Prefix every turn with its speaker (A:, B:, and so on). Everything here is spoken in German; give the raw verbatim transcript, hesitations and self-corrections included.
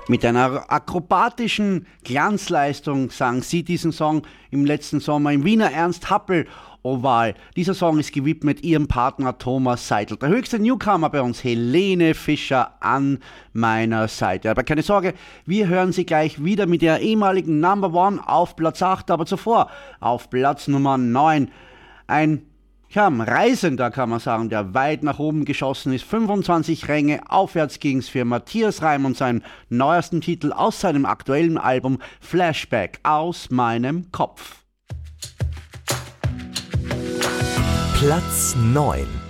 A: Mit einer akrobatischen Glanzleistung sang sie diesen Song im letzten Sommer im Wiener Ernst-Happel Oval. Dieser Song ist gewidmet ihrem Partner Thomas Seidel. Der höchste Newcomer bei uns, Helene Fischer, an meiner Seite. Aber keine Sorge, wir hören sie gleich wieder mit ihrer ehemaligen Number One auf Platz acht, aber zuvor auf Platz Nummer neun. Ein Ja, ein Reisender kann man sagen, der weit nach oben geschossen ist. fünfundzwanzig Ränge, aufwärts ging's für Matthias Reim und seinen neuesten Titel aus seinem aktuellen Album Flashback, aus meinem Kopf.
B: Platz neun.